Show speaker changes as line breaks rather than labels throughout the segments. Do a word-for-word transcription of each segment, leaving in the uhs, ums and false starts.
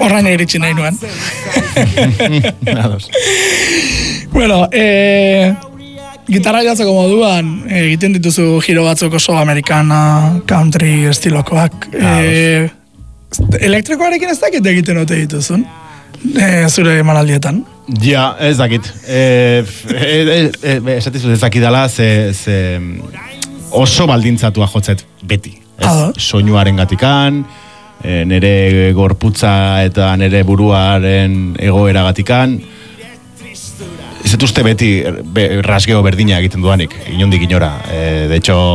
Horraino iritsi nahi nuen. Bueno, eh, gitarra jatzeko moduan, egiten dituzu giro batzuk oso americana, country estilokoak. Eh, elektrikoarekin ez dakit egiten ote dituzun, eh, zure emanaldietan.
Ja, ez dakit. Eh, eh, eh, esatizu ez dakidala, ze, ze oso baldintzatua jotzet beti. Ez, soinuaren gatikan, e, nere gorputza eta nere buruaren egoera gatikan. Ez etuzte beti be, rasgeo berdina egiten duanik, inondik inora. E, de hecho,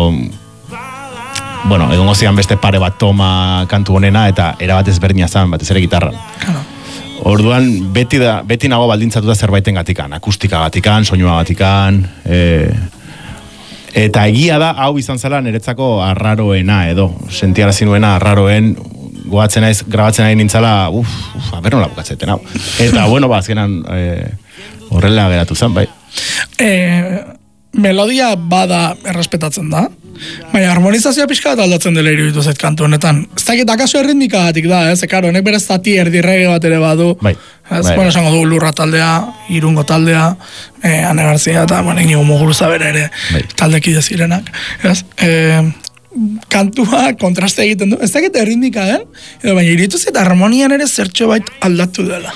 bueno, egongo zian beste pare bat toma kantu honena eta erabat ezberdina zan, batez ere gitarran.
Claro.
Orduan, beti, da, beti nago baldintzatuta zerbaiten gatikan, akustika gatikan, soinua gatikan, e, eta egia da, hau izan zela niretzako arraroena edo, sentiarazi nuena arraroen, goatzen naiz, grabatzen nahi nintzala, uff, uf, aber nola bukatzeten hau. Eta, bueno, ba, azkenan e, horrela geratu zen, bai.
E, melodia bada errespetatzen da, baina harmonizazioa pixka bat aldatzen dela iruditu zait kantu honetan. Ez dakit akaso erritmikagatik da, ez, ekaro, honek berez zati erdirrege bat ere badu.
Bai.
Ez,
bai,
bueno,
bai.
esango du Lurra taldea, Irungo taldea, eh, Ane Garzia eta, bueno, inigo Muguruza bere ere
bai.
taldekide zirenak. Ez, eh, kantua kontraste egiten du. Ez dakit erritmika den, edo baina iruditu zait harmonian ere zertxo bait aldatu dela.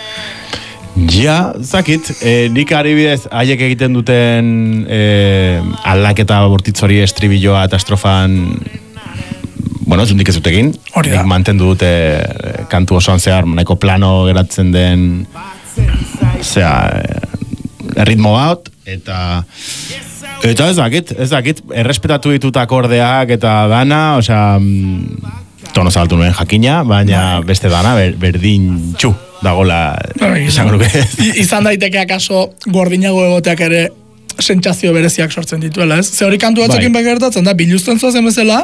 Ja, zakit, e, nik adibidez haiek egiten duten e, aldaketa bortitzori estribilloa eta estrofan, bueno, ez dut ez dut egin, nik mantendu dute kantu osoan zehar, nahiko plano geratzen den, zera, erritmo bat, eta eta ez dakit, ez dakit, errespetatu ditut akordeak eta dana, osea, tono zabaltu nuen jakina, baina beste dana ber, berdin txu dagola esango nuke.
Izan daiteke akaso gordinago egoteak ere sentsazio bereziak sortzen dituela, ez? Ze hori kantu batzuekin bai gertatzen da, biluzten zoazen bezala,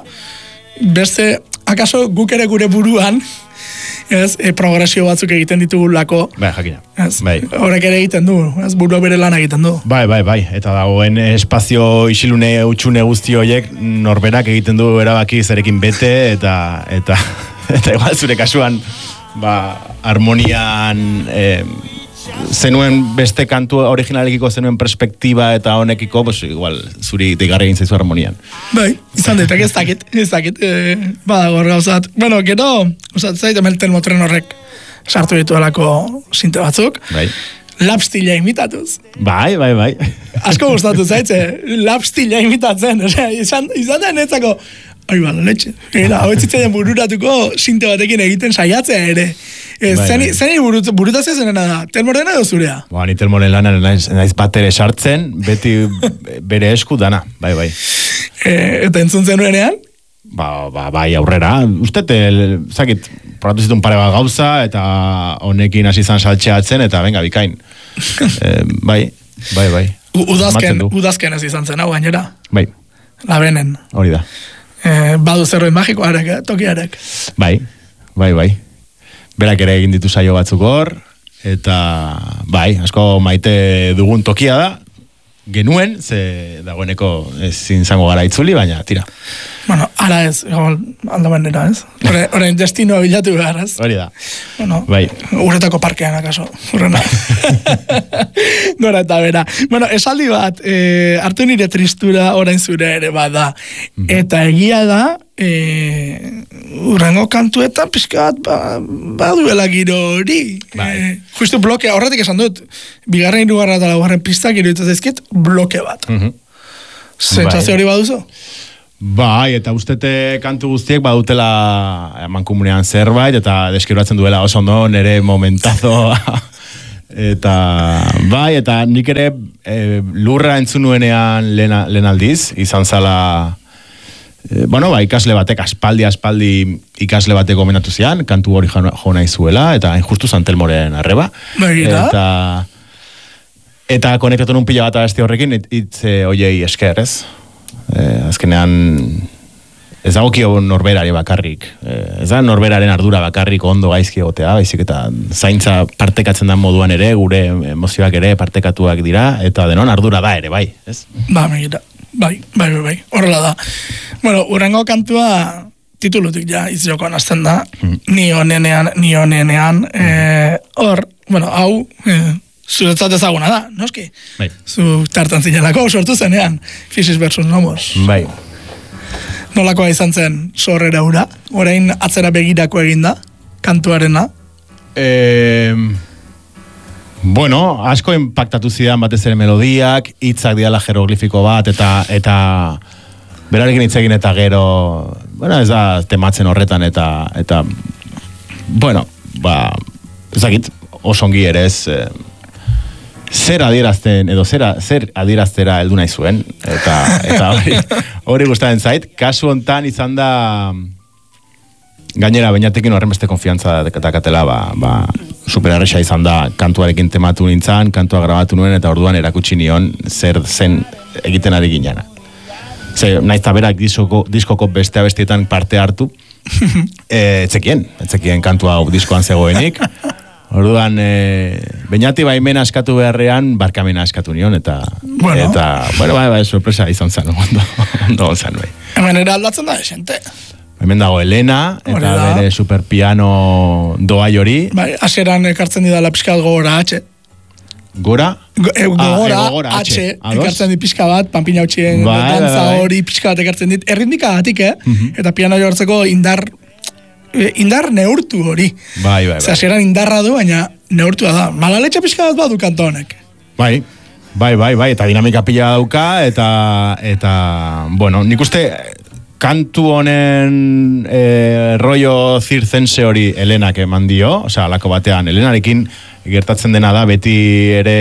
beste akaso guk ere gure buruan, ez, e, progresio batzuk egiten ditugulako.
Bai, jakina.
Ez,
bai.
Horrek ere egiten du, ez, burua bere lan egiten du.
Bai, bai, bai, eta dagoen espazio isilune utxune guzti horiek norberak egiten du erabaki zerekin bete, eta eta eta igual zure kasuan ba, harmonian eh, zenuen beste kantu originalekiko zenuen perspektiba eta honekiko, pues igual zuri deigarri egin zaizu harmonian.
Bai, izan ditak ez dakit, ez dakit, eh, badago gauzat. Bueno, gero, osat, zait, Melten Motren horrek sartu dituelako sinte batzuk.
Bai.
Lapstila imitatuz.
Bai, bai, bai.
Asko gustatu zaitze, lapstila imitatzen, osea, izan, izan da netzako, ai bala, letxe. Era, hau etzitzen bururatuko sinte batekin egiten saiatzea ere. E, bai, zeni, bai. Zeni burut, burutazio zenena da, Telmorena edo zurea?
Ba, ni Telmoren lanan naiz, naiz bat ere sartzen, beti bere esku dana, bai, bai.
E, eta entzun zenuenean?
Ba, ba, bai, aurrera. Uste, zakit, probatu zituen pare bat gauza, eta honekin hasi izan saltxeatzen, eta venga, bikain. e, bai, bai, bai.
U, udazken, udazken ez izan zen, hau gainera?
Bai.
Labenen.
Hori da.
Eh, badu zerbait magikoarek, eh, tokiarek.
Bai, bai, bai. Berak ere egin ditu saio batzuk hor, eta bai, asko maite dugun tokia da, genuen, ze dagoeneko ezin zango gara itzuli, baina tira.
Bueno, ara ez, aldabenera ez. Horein destinoa bilatu behar ez.
Hori da.
Bueno,
bai.
Urretako parkean akaso, urrena. Gora eta bera. Bueno, esaldi bat, eh, hartu nire tristura orain zure ere bada. Mm-hmm. Eta egia da, eh, urrengo kantuetan pixka bat ba, baduela giro hori.
Bai.
Eh, justu bloke, horretik esan dut, bigarren irugarra eta laugarren pistak iruditzen zaizkit, bloke bat.
Mm-hmm.
Sentsazio hori baduzu?
Bai, eta ustete kantu guztiek badutela mankomunean zerbait, eta deskribatzen duela oso ondo nire momentazo. Eta bai, eta nik ere e, Lurra entzunuenean lehen, lehen aldiz, izan zala, e, bueno, ba, ikasle batek, aspaldi, aspaldi ikasle batek gomenatu zian, kantu hori jo, jo nahi zuela, eta injustu Santelmoren arreba.
Begira.
Eta, eta konektatu nun pila bat abesti horrekin, hitz e, oiei esker, ez? Eh, azkenean ez dagokio norberari bakarrik, eh, ez da norberaren ardura bakarrik ondo gaizki egotea, baizik eta zaintza partekatzen da moduan ere, gure emozioak ere partekatuak dira, eta denon ardura da ere, bai, ez?
Ba, megira, bai, bai, bai, bai, horrela da. Bueno, urrengo kantua titulutik ja iziokoan hasten da, mm. ni honenean, ni honenean, eh, hor, bueno, hau, eh, zuretzat ezaguna da, noski?
Bai.
Zu tartan zinelako sortu zenean, Physis versus Nomos.
Bai.
Nolakoa izan zen sorrera ura, orain atzera begirako eginda, kantuarena?
Eh, bueno, asko impactatu zidan batez ere melodiak, hitzak diala jeroglifiko bat, eta eta berarekin hitz egin eta gero, bueno, ez da tematzen horretan, eta, eta bueno, ba, ezakit, osongi ere ez, eh, zer adierazten, edo zer, zer adieraztera heldu nahi zuen, eta, eta hori, hori gustatzen zait, kasu hontan izan da, gainera, bainatekin horren beste konfiantza dakatela, ba, ba, superarresa izan da, kantuarekin tematu nintzen, kantua grabatu nuen, eta orduan erakutsi nion zer zen egiten ari ginena. Ze, naiz eta berak diskoko, diskoko beste abestietan parte hartu, e, etzekien, etzekien kantua diskoan zegoenik, orduan, e, bainati baimena eskatu beharrean, barkamena eskatu nion, eta, bueno, eta, bueno, bai, bai, sorpresa izan zen, ondo, ondo zen, bai.
Hemen ere aldatzen da, esente.
Hemen dago Elena, eta bere superpiano doai hori.
Bai, hasieran ekartzen didala pixka gogora H.
Gora?
Go, e, gogora,
ah, e, gogora H.
H. Ekartzen dit pixka bat, panpina hutxien
bai,
dantza
bai, bai.
hori pixka bat ekartzen dit. Erritmika gatik, eh? Mm-hmm. Eta piano jortzeko indar, indar neurtu hori.
Bai, bai, bai.
Zer, hasieran indarra du, baina neurtua da. Malaletxe pixka bat badu kanto honek.
Bai, bai, bai, bai, eta dinamika pila dauka, eta, eta, bueno, nik uste, kantu honen e, rollo zirzense hori Elenak eman dio, osea, alako batean, Elenarekin gertatzen dena da, beti ere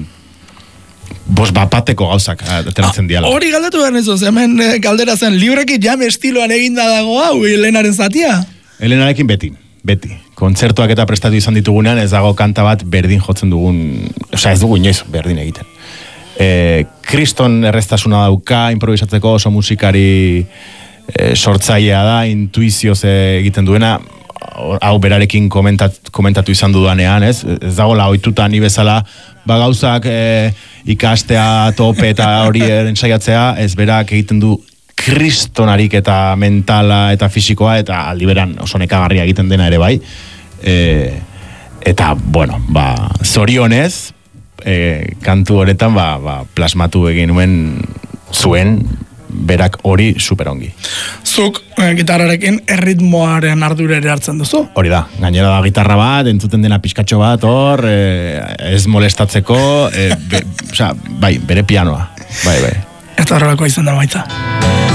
bos bapateko gauzak ateratzen diala.
Hori galdatu behar nizuz, hemen eh, galdera zen, libreki jam estiloan eginda dago hau, Elenaren zatia? Elenarekin
beti, beti. Kontzertuak eta prestatu izan ditugunean, ez dago kanta bat berdin jotzen dugun, osea, ez dugu inoiz berdin egiten. E, Kriston erreztasuna dauka, improvisatzeko oso musikari e, sortzailea da, intuizioz egiten duena, hau berarekin komentat, komentatu izan dudanean, ez? Ez dagoela ohituta ni bezala, ba gauzak e, ikastea, tope eta hori ensaiatzea, ez berak egiten du kristonarik eta mentala eta fisikoa, eta aldi beran oso nekagarria egiten dena ere bai. E, eta, bueno, ba, zorionez, e, kantu honetan, ba, ba, plasmatu egin nuen zuen, berak hori superongi.
Zuk, eh, gitarrarekin erritmoaren ardura ere hartzen duzu?
Hori da, gainera da gitarra bat, entzuten dena pizkatxo bat, hor, eh, ez molestatzeko, eh, be, oza, bai, bere pianoa, bai, bai.
Eta horrelako izan da baita.